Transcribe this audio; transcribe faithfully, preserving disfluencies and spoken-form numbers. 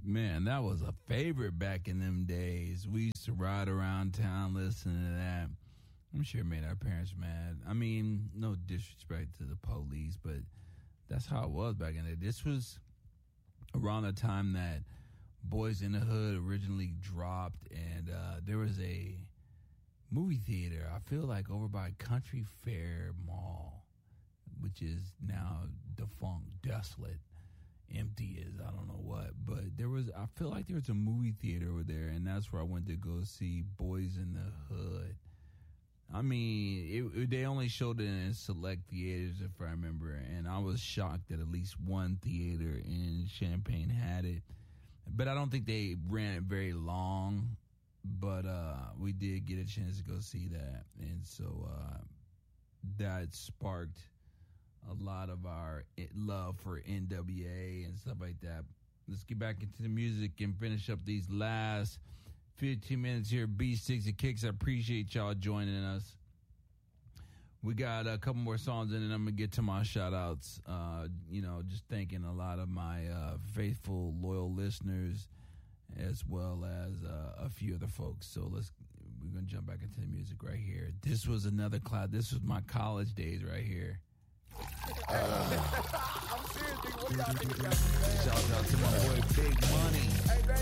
Man, that was a favorite back in them days. We used to ride around town listening to that. I'm sure it made our parents mad. I mean, no disrespect to the police, but that's how it was back in the day. This was around the time that Boys in the Hood originally dropped, and uh, there was a movie theater, I feel like over by Country Fair Mall, which is now defunct, desolate, empty as I don't know what. But there was, I feel like there was a movie theater over there, and that's where I went to go see Boys in the Hood. I mean, it, it, they only showed it in select theaters, if I remember, and I was shocked that at least one theater in Champaign had it. But I don't think they ran it very long, but uh, we did get a chance to go see that. And so uh, that sparked a lot of our love for N W A and stuff like that. Let's get back into the music and finish up these last fifteen minutes here. B six and Kicks. I appreciate y'all joining us. We got a couple more songs in, and I'm going to get to my shout-outs. Uh, you know, just thanking a lot of my uh, faithful, loyal listeners, as well as uh, a few other folks. So let's we're going to jump back into the music right here. This was another cloud. This was my college days right here. Uh, I'm serious, nigga. What do y'all think about me, man? Shout out to my boy Big Money. Hey,